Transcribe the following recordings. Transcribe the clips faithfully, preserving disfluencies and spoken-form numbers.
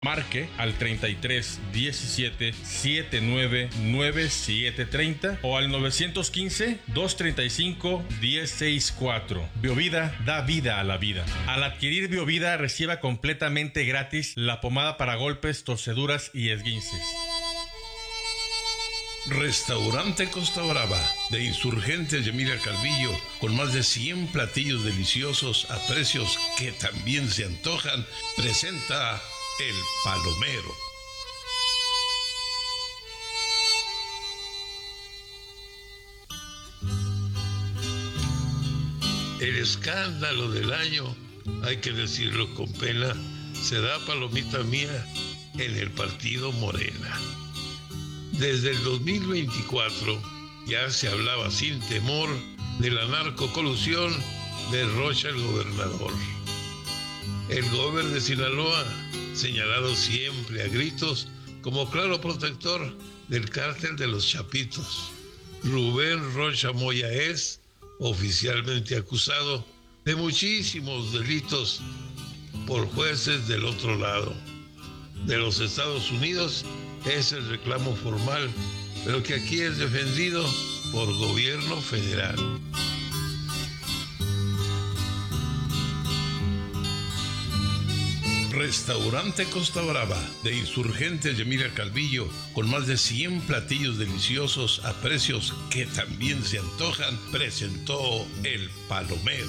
Marque al treinta y tres diecisiete setenta y nueve noventa y siete treinta o al nueve uno cinco dos treinta y cinco diez sesenta y cuatro. Biovida da vida a la vida. Al adquirir Biovida, reciba completamente gratis la pomada para golpes, torceduras y esguinces. Restaurante Costa Brava, de Insurgentes de Emilia Calvillo, con más de cien platillos deliciosos a precios que también se antojan, presenta El Palomero. El escándalo del año, hay que decirlo con pena, se da, palomita mía, en el partido Morena. Desde el dos mil veinticuatro ya se hablaba sin temor de la narcocolusión de Rocha el gobernador. El gobernador de Sinaloa, señalado siempre a gritos como claro protector del cártel de los Chapitos. Rubén Rocha Moya es oficialmente acusado de muchísimos delitos por jueces del otro lado. De los Estados Unidos es el reclamo formal, pero que aquí es defendido por gobierno federal. Restaurante Costa Brava, de Insurgentes de Emilia Calvillo, con más de cien platillos deliciosos a precios que también se antojan, presentó El Palomero.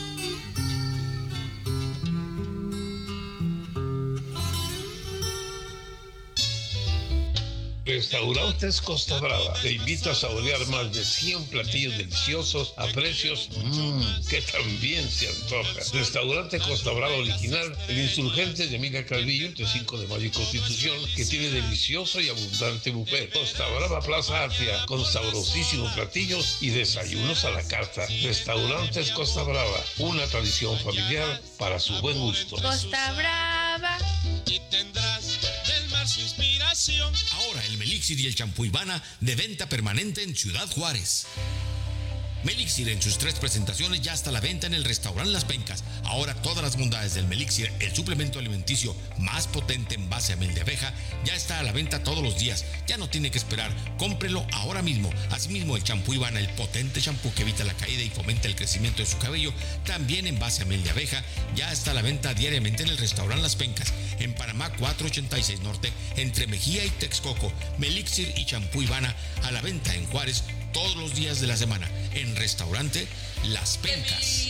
Restaurantes Costa Brava te invita a saborear más de cien platillos deliciosos a precios mmm, que también se antojan. Restaurante Costa Brava original, el Insurgente de Emilia Calvillo, entre cinco de mayo y Constitución, que tiene delicioso y abundante buffet. Costa Brava Plaza Atria, con sabrosísimos platillos y desayunos a la carta. Restaurantes Costa Brava, una tradición familiar para su buen gusto. Costa Brava. Y tendrás del mar su inspiración. Ahora el Melixir y el champú Ivana de venta permanente en Ciudad Juárez. Melixir en sus tres presentaciones ya está a la venta en el restaurante Las Pencas. Ahora todas las bondades del Melixir, el suplemento alimenticio más potente en base a miel de abeja, ya está a la venta todos los días. Ya no tiene que esperar, cómprelo ahora mismo. Asimismo el champú Ivana, el potente champú que evita la caída y fomenta el crecimiento de su cabello, también en base a miel de abeja, ya está a la venta diariamente en el restaurante Las Pencas, en Panamá cuatrocientos ochenta y seis Norte, entre Mejía y Texcoco. Melixir y champú Ivana a la venta en Juárez todos los días de la semana, en restaurante Las Pencas.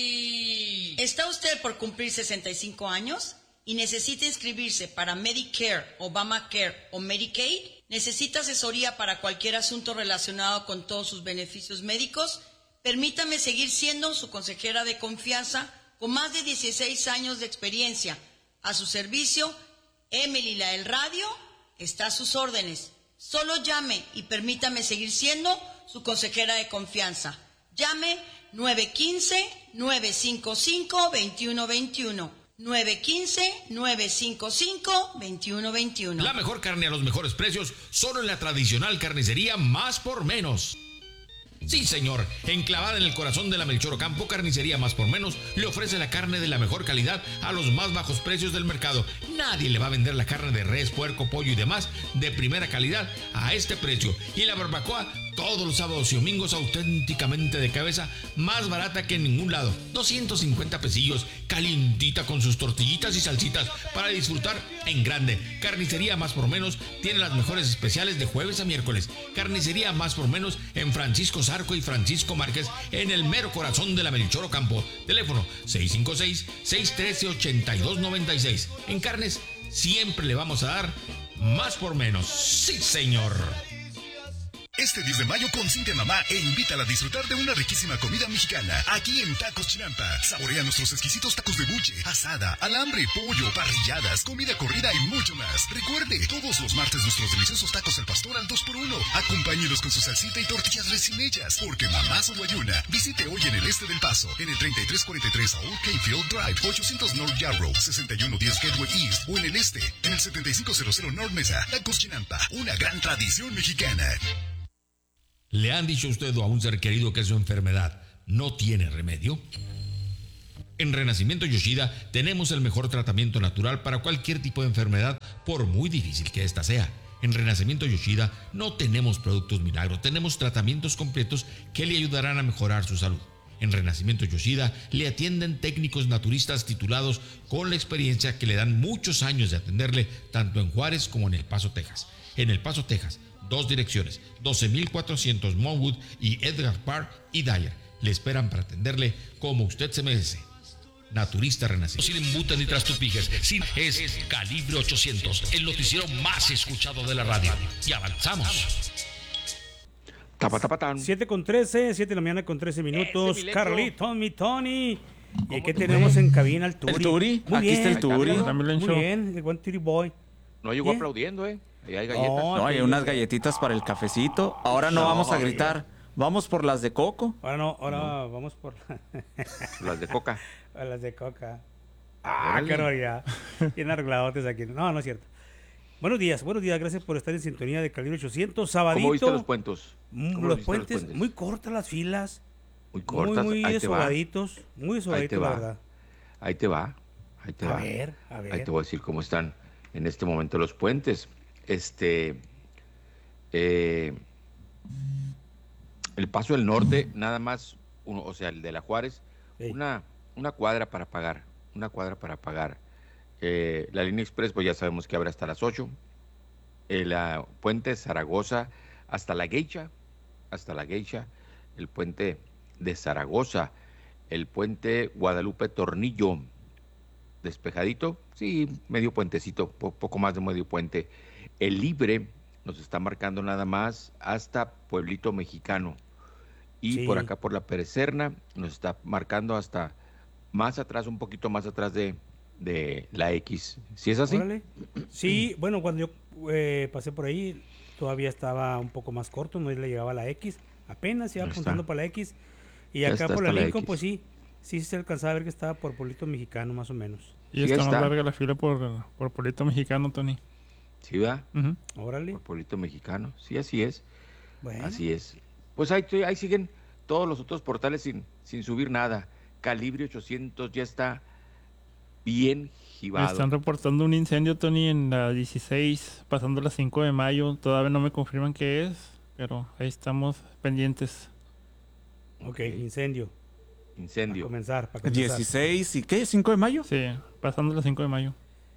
¿Está usted por cumplir sesenta y cinco años y necesita inscribirse para Medicare, Obamacare o Medicaid? ¿Necesita asesoría para cualquier asunto relacionado con todos sus beneficios médicos? Permítame seguir siendo su consejera de confianza con más de dieciséis años de experiencia. A su servicio, Emily la del Radio está a sus órdenes. Solo llame y permítame seguir siendo su consejera de confianza. Llame nueve uno cinco, nueve cinco cinco, dos uno dos uno. nueve uno cinco, nueve cinco cinco, dos uno dos uno. La mejor carne a los mejores precios, solo en la tradicional carnicería Más por Menos. Sí, señor, enclavada en el corazón de la Melchor Ocampo, Carnicería Más por Menos le ofrece la carne de la mejor calidad a los más bajos precios del mercado. Nadie le va a vender la carne de res, puerco, pollo y demás de primera calidad a este precio. Y la barbacoa todos los sábados y domingos auténticamente de cabeza, más barata que en ningún lado. doscientos cincuenta pesillos, calientita con sus tortillitas y salsitas para disfrutar en grande. Carnicería Más por Menos tiene las mejores especiales de jueves a miércoles. Carnicería Más por Menos en Francisco Zarco y Francisco Márquez, en el mero corazón de la Melchor Ocampo. Teléfono seis cinco seis, seis uno tres, ocho dos nueve seis. En carnes siempre le vamos a dar más por menos. Sí, señor. Este diez de mayo consiente a mamá e invítala a disfrutar de una riquísima comida mexicana aquí en Tacos Chinampa. Saborea nuestros exquisitos tacos de buche, asada, alambre, pollo, parrilladas, comida corrida y mucho más. Recuerde, todos los martes nuestros deliciosos tacos al pastor al dos por uno. Acompáñelos con su salsita y tortillas recién hechas, porque mamá solo hay una. Visite hoy en el este del Paso, en el treinta y tres cuarenta y tres Old Capefield Drive, ochocientos North Yarrow, sesenta y uno diez Gateway East, o en el este, en el setenta y cinco cero cero North Mesa. Tacos Chinampa, una gran tradición mexicana. ¿Le han dicho a usted o a un ser querido que su enfermedad no tiene remedio? En Renacimiento Yoshida tenemos el mejor tratamiento natural para cualquier tipo de enfermedad, por muy difícil que ésta sea. En Renacimiento Yoshida no tenemos productos milagros, tenemos tratamientos completos que le ayudarán a mejorar su salud. En Renacimiento Yoshida le atienden técnicos naturistas titulados con la experiencia que le dan muchos años de atenderle tanto en Juárez como en El Paso, Texas. En El Paso, Texas, dos direcciones, doce mil cuatrocientos Monwood y Edgar Park y Dyer. Le esperan para atenderle como usted se merece. Naturista Renacimiento. Sin embutas ni trastupijes, sin es Calibre ochocientos, el noticiero más escuchado de la radio. Y avanzamos. siete con trece, siete de la mañana con trece minutos. Carlito, mi Tony. ¿Y aquí tenemos en cabina al Turi? ¿El Turi? Muy Aquí bien. está el Turi. Muy bien, el buen Turi Boy. No llegó Bien. aplaudiendo, ¿eh? Ahí hay galletas. No, No, hay te- unas galletitas para el cafecito. Ahora no, No, vamos a hombre. gritar. Vamos por las de coco. Ahora no, ahora vamos por Las de coca. a las de coca. Ah, Órale. qué barbaridad. Bien arregladotes aquí. No, no es cierto. Buenos días, buenos días. Gracias por estar en sintonía de Calibre ochocientos. Sabadito. ¿Cómo viste los puentos? Mm, ¿Cómo los viste puentes, muy cortas las filas. Muy cortas. Muy, muy ahí te va. desobaditos. Muy Ahí te desobaditos, la va. verdad. Ahí te va. Ahí te A va. ver, a ver. Ahí te voy a decir cómo están en este momento los puentes. Este. eh, el Paso del Norte, nada más, uno, o sea, el de la Juárez, Ey. una, una cuadra para pagar. Una cuadra para pagar. Eh, la línea express, pues ya sabemos que abre hasta las ocho. El ah, puente Zaragoza hasta la Geisha. Hasta la Geisha. El puente de Zaragoza. El puente Guadalupe Tornillo. Despejadito, sí, medio puentecito, po- poco más de medio puente. El Libre nos está marcando nada más hasta Pueblito Mexicano. Y Sí. por acá por la Perecerna nos está marcando hasta más atrás, un poquito más atrás de, de la X. ¿Sí es así? Órale. Sí, bueno, cuando yo eh, pasé por ahí todavía estaba un poco más corto, no le llegaba a la X, apenas iba Ahí apuntando está. para la X. Y Ya acá está por la hasta la Lincoln, X. pues sí, sí se alcanzaba a ver que estaba por Pueblito Mexicano más o menos. Y Sí está más está. larga la fila por, por Pueblito Mexicano, Tony. Sí, ¿verdad? Ujú. Órale. Por Pueblito Mexicano. Sí, así es. Bueno, Así es. Pues ahí, ahí siguen todos los otros portales sin, sin subir nada. Calibre ochocientos ya está bien Me jibado. están reportando un incendio, Tony, en la dieciséis, pasando las cinco de mayo. Todavía no me confirman qué es, pero ahí estamos pendientes. ok, incendio. Para Incendio. comenzar, para comenzar. dieciséis y ¿qué? ¿cinco de mayo? Sí, pasando las cinco de mayo.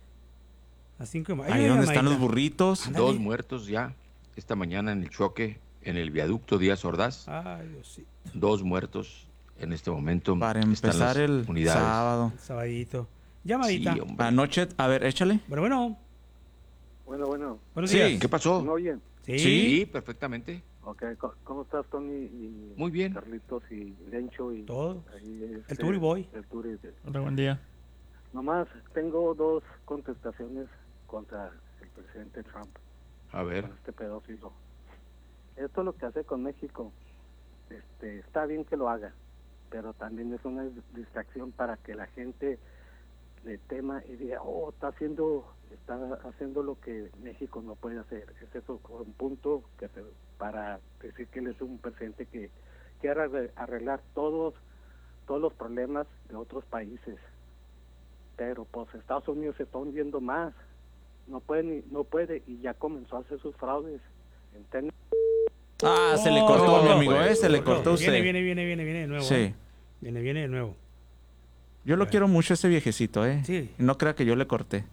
A cinco de mayo. Ahí Ay, donde están llamadita. los burritos. Ándale. Dos muertos ya esta mañana en el choque en el viaducto Díaz Ordaz. Ay, Diosito. Dos muertos en este momento. Para están empezar las el unidades. sábado. Sabadito. Sí, Llamadita. hombre. Anoche, a ver, échale. Bueno, bueno. Bueno, bueno, Buenos Sí. días. ¿Qué pasó? ¿me oyen? Sí. Sí, perfectamente. Ok, co- ¿cómo estás, Tony? Y Muy bien. Carlitos y Lencho y Todo. ahí, El este, Turi Boy. El Turi. Hola, buen día. Nomás tengo dos contestaciones contra el presidente Trump, A ver. con este pedófilo. Esto es lo que hace con México. Este, está bien que lo haga, pero también es una distracción para que la gente le tema y diga, oh, está haciendo está haciendo lo que México no puede hacer. Es eso un punto que se- para decir que él es un presidente que quiere arre- arreglar todos todos los problemas de otros países, pero pues Estados Unidos se está hundiendo más, no puede ni- no puede y ya comenzó a hacer sus fraudes. ¿Entiendes? Ah, se le Oh, cortó a mi no, amigo, pues, ¿eh? Se le cortó a Viene, usted. viene, viene, viene, viene de nuevo. Sí. ¿eh? Viene, viene de nuevo. Yo lo Bueno. quiero mucho ese viejecito, ¿eh? Sí. No crea que yo le corté.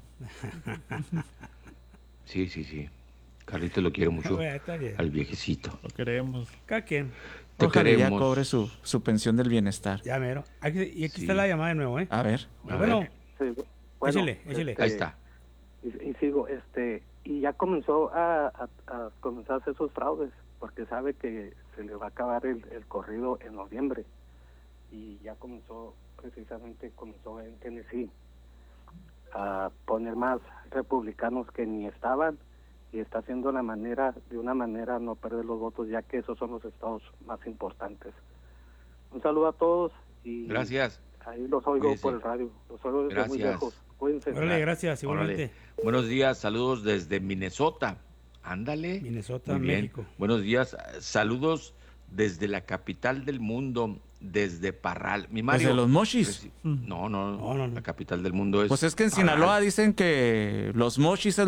Sí, sí, sí. Carlitos lo quiere mucho Bueno, está bien. al viejecito. Lo queremos. Cada quien. Te Ojalá ya queremos. cobre su, su pensión del bienestar. Ya mero. Aquí- y aquí Sí. está la llamada de nuevo, ¿eh? A ver. A Bueno, ver. Sí, échele, échele. este, Ahí está. Y, y sigo, este, y ya comenzó a, a, a comenzar a hacer sus fraudes, porque sabe que se le va a acabar el, el corrido en noviembre. Y ya comenzó, precisamente comenzó en Tennessee, a poner más republicanos que ni estaban, y está haciendo la manera, de una manera no perder los votos, ya que esos son los estados más importantes. Un saludo a todos y Gracias. ahí los oigo Cuídese. por el radio, los oigo desde muy Gracias. lejos. Cuídense. Órale, gracias, Órale. igualmente. Buenos días, saludos desde Minnesota. Ándale. Minnesota, Muy bien. México. Buenos días, saludos desde la capital del mundo, desde Parral. Mi Mario, ¿Desde los Mochis? reci- No, no, No, no, no. la capital del mundo es Pues es que en Parral. Sinaloa dicen que los Mochis es